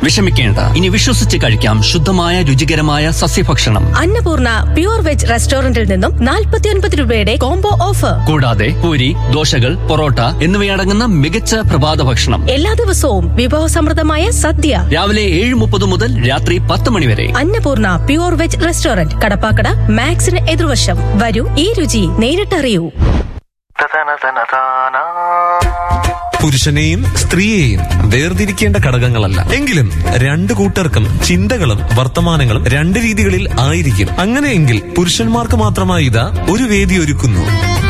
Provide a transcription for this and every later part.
വിഷമിക്കേണ്ട, ഇനി വിശ്വസിച്ച് കഴിക്കാം ശുദ്ധമായ രുചികരമായ സസ്യഭക്ഷണം. അന്നപൂർണ പ്യൂർ വെജ് റെസ്റ്റോറന്റിൽ നിന്നും 49 രൂപയുടെ കോംബോ ഓഫർ. കൂടാതെ പൂരി, ദോശകൾ, പൊറോട്ട എന്നിവയടങ്ങുന്ന മികച്ച പ്രഭാത ഭക്ഷണം. എല്ലാ ദിവസവും വിഭവസമൃദ്ധമായ സദ്യ. രാവിലെ 7:30 മുതൽ രാത്രി 10 മണി വരെ. Annapurna pure veg restaurant, Kadappakada, മാക്സിന് എതിർവശം. വരൂ, ഈ രുചി നേരിട്ടറിയൂ. പുരുഷനെയും സ്ത്രീയെയും വേർതിരിക്കേണ്ട ഘടകങ്ങളല്ല. എങ്കിലും രണ്ടു കൂട്ടർക്കും ചിന്തകളും വർത്തമാനങ്ങളും രണ്ട് രീതികളിൽ ആയിരിക്കും. അങ്ങനെയെങ്കിൽ പുരുഷന്മാർക്ക് മാത്രമായി ഇതാ ഒരു വേദി ഒരുക്കുന്നു.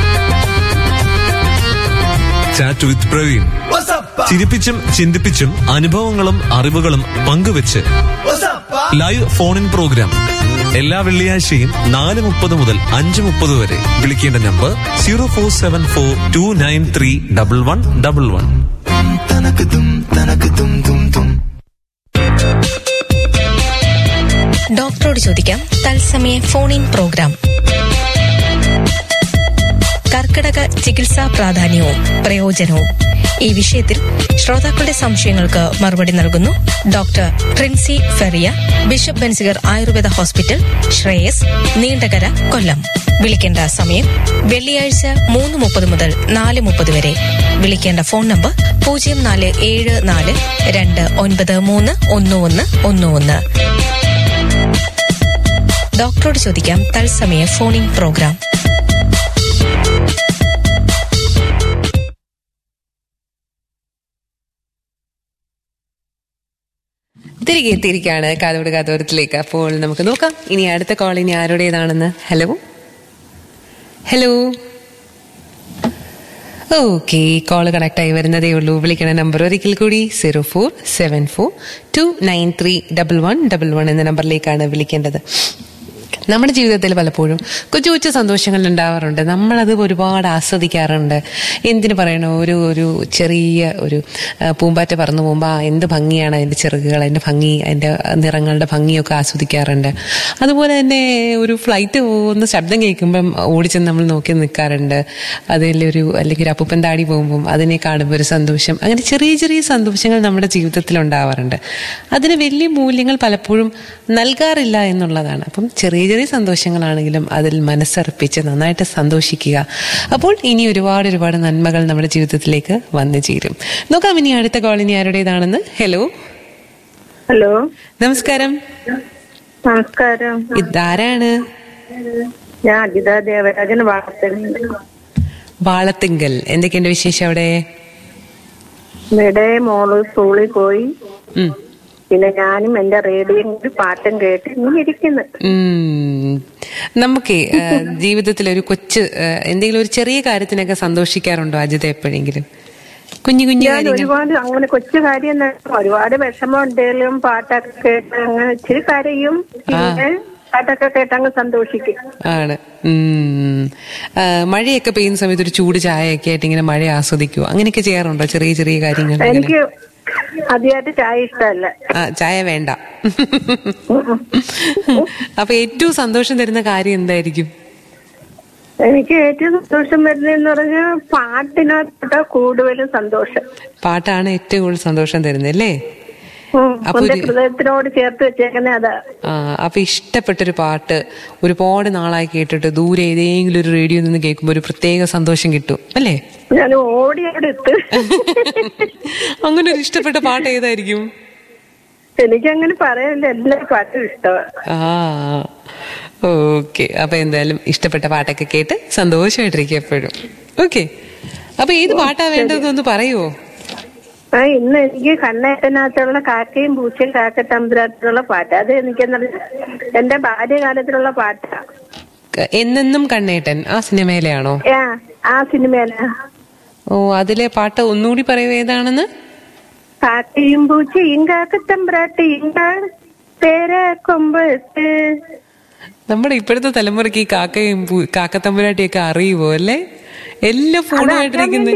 Chat with Praveen. ചിരിപ്പിച്ചും ചിന്തിപ്പിച്ചും അനുഭവങ്ങളും അറിവുകളും പങ്കുവെച്ച് ലൈവ് ഫോൺ ഇൻ പ്രോഗ്രാം എല്ലാ വെള്ളിയാഴ്ചയും 4:30 മുതൽ 5:30 വരെ. വിളിക്കേണ്ട നമ്പർ 0474293111. ഡോക്ടറോട് ചോദിക്കാം തത്സമയ ഫോൺ ഇൻ പ്രോഗ്രാം. കർക്കിടക ചികിത്സാ പ്രാധാന്യവും പ്രയോജനവും ഈ വിഷയത്തിൽ ശ്രോതാക്കളുടെ സംശയങ്ങൾക്ക് മറുപടി നൽകുന്നു doctor Trincy ഫെറിയ, bishop Benziger Ayurveda hospital, Shreyas, Neendakara, കൊല്ലം. വിളിക്കേണ്ട സമയം വെള്ളിയാഴ്ച 3:30 മുതൽ 4:30 വരെ. വിളിക്കേണ്ട ഫോൺ നമ്പർ 0472931111. ഡോക്ടറോട് ചോദിക്കാം തത്സമയ ഫോൺ ഇൻ പ്രോഗ്രാം. തിരികെ എത്തിയിരിക്കുകയാണ് കാതോട് കാതോരത്തിലേക്ക്. അപ്പോൾ നമുക്ക് നോക്കാം ഇനി അടുത്ത കോൾ ഇനി ആരുടേതാണെന്ന്. Hello hello. Okay, call connect ആയി വരുന്നതേ ഉള്ളൂ. വിളിക്കണ നമ്പർ ഒരിക്കൽ കൂടി 0474293111 എന്ന നമ്പറിലേക്കാണ് വിളിക്കേണ്ടത്. നമ്മുടെ ജീവിതത്തിൽ പലപ്പോഴും കൊച്ചു കൊച്ചു സന്തോഷങ്ങൾ ഉണ്ടാവാറുണ്ട്. നമ്മളത് ഒരുപാട് ആസ്വദിക്കാറുണ്ട്. എന്തിനു പറയണോ, ഒരു ചെറിയ ഒരു പൂമ്പാറ്റ പറന്നു പോകുമ്പോൾ എന്ത് ഭംഗിയാണ് അതിൻ്റെ ചിറകുകൾ, അതിൻ്റെ ഭംഗി, അതിൻ്റെ നിറങ്ങളുടെ ഭംഗിയൊക്കെ ആസ്വദിക്കാറുണ്ട്. അതുപോലെ തന്നെ ഒരു ഫ്ലൈറ്റ് പോകുന്ന ശബ്ദം കേൾക്കുമ്പം ഓടിച്ചെന്ന് നമ്മൾ നോക്കി നിൽക്കാറുണ്ട്. അല്ലെങ്കിൽ ഒരു അപ്പൂപ്പൻ താടി പോകുമ്പം അതിനെ കാണുമ്പോൾ ഒരു സന്തോഷം. അങ്ങനെ ചെറിയ ചെറിയ സന്തോഷങ്ങൾ നമ്മുടെ ജീവിതത്തിൽ ഉണ്ടാവാറുണ്ട്. അതിന് വലിയ മൂല്യങ്ങൾ പലപ്പോഴും നൽകാറില്ല എന്നുള്ളതാണ്. അപ്പം ചെറിയ ചെറിയ സന്തോഷങ്ങളാണെങ്കിലും അതിൽ മനസ്സർപ്പിച്ച് നന്നായിട്ട് സന്തോഷിക്കുക. അപ്പോൾ ഇനി ഒരുപാട് ഒരുപാട് നന്മകൾ നമ്മുടെ ജീവിതത്തിലേക്ക് വന്നു ചേരും. നോക്കാം ഇനി അടുത്ത കോളിനി ആരുടേതാണെന്ന്. ഹലോ ഹലോ, നമസ്കാരം. നമസ്കാരം. ഇതാരാണ്? ഞാൻ അജിത ദേവരാജൻ, വാളത്തിങ്കൽ. എന്തൊക്കെയുണ്ട് വിശേഷം അവിടെ? ഇവിടെ മോള് സ്കൂളിൽ പോയി. പിന്നെ ഞാനും എന്റെ റേഡിയോയിൽ പാട്ടും കേട്ട് ഇങ്ങനെ ഇരിക്കുന്നു. നമുക്ക് ജീവിതത്തിൽ ഒരു എന്തെങ്കിലും ഒരു ചെറിയ കാര്യത്തിനൊക്കെ സന്തോഷിക്കാറുണ്ടോ അജിത എപ്പോഴെങ്കിലും? കുഞ്ഞു കുഞ്ഞു ഒരുപാട് അങ്ങനെ കൊച്ചു കാര്യം ഒരുപാട് വിഷമം ഉണ്ടെങ്കിലും പാട്ടൊക്കെ കേട്ട് അങ്ങനെ ഇച്ചിരി കരയും. പിന്നെ പാട്ടൊക്കെ കേട്ടങ്ങ് സന്തോഷിക്കും. ആണ്. മഴയൊക്കെ പെയ്യുന്ന സമയത്ത് ഒരു ചൂട് ചായയൊക്കെ ആയിട്ട് ഇങ്ങനെ മഴ ആസ്വദിക്കുവോ? അങ്ങനെയൊക്കെ ചെയ്യാറുണ്ടോ ചെറിയ ചെറിയ കാര്യങ്ങൾ? എനിക്ക് ആദ്യമായിട്ട് ചായ ഇഷ്ടമല്ല. ചായ വേണ്ട. അപ്പൊ ഏറ്റവും സന്തോഷം തരുന്ന കാര്യം എന്തായിരിക്കും? എനിക്ക് ഏറ്റവും സന്തോഷം വരുന്നതെന്ന് പറഞ്ഞാൽ പാട്ടിനകത്ത് കൂടുതലും സന്തോഷം. പാട്ടാണ് ഏറ്റവും കൂടുതൽ സന്തോഷം തരുന്നത് അല്ലേ? ഹൃദയത്തിനോട് ചേർത്ത് വെച്ചേക്കുന്ന അതാ. അപ്പൊ ഇഷ്ടപ്പെട്ടൊരു പാട്ട് ഒരുപാട് നാളായി കേട്ടിട്ട് ദൂരെ ഏതെങ്കിലും ഒരു റേഡിയോ നിന്ന് കേൾക്കുമ്പോ ഒരു പ്രത്യേക സന്തോഷം കിട്ടും അല്ലേ? ഞാൻ ഓടിയെടുത്ത് അങ്ങനെ ഒരു ഇഷ്ടപ്പെട്ട പാട്ട് ഏതായിരിക്കും? എനിക്കങ്ങനെ പറയാനില്ല, എല്ലാ പാട്ടും ഇഷ്ടമാണ്. ഓക്കെ, അപ്പൊ എന്തായാലും ഇഷ്ടപ്പെട്ട പാട്ടൊക്കെ കേട്ട് സന്തോഷമായിട്ടിരിക്കും എപ്പോഴും. ഓക്കെ, അപ്പൊ ഏത് പാട്ടാ വേണ്ടതെന്നൊന്ന് പറയുവോ? ഇന്ന് എനിക്ക് കണ്ണേട്ടനകത്തുള്ള കാക്കയും പൂച്ചയും കാക്കത്തമ്പുരാത്തിലുള്ള പാട്ട്, അത് എനിക്ക് എന്റെ ബാല്യകാലത്തിലുള്ള പാട്ടാ. എന്നെന്നും കണ്ണേട്ടൻ ആ സിനിമയിലാണോ? ആ സിനിമയിലാ. ഓ, അതിലെ പാട്ട് ഒന്നുകൂടി പറയൂ ഏതാണെന്ന്. കാക്കയും പൂച്ചയും കാക്കത്തമ്പുരാട്ടിയും പേരക്കൊമ്പത്ത്. നമ്മുടെ ഇപ്പോഴത്തെ തലമുറയ്ക്ക് ഈ കാക്കയും കാക്കത്തമ്പുരാട്ടിയൊക്കെ അറിയുവോ അല്ലേ? എല്ലാ ഫോണുമായിട്ടിരിക്കുന്നത്.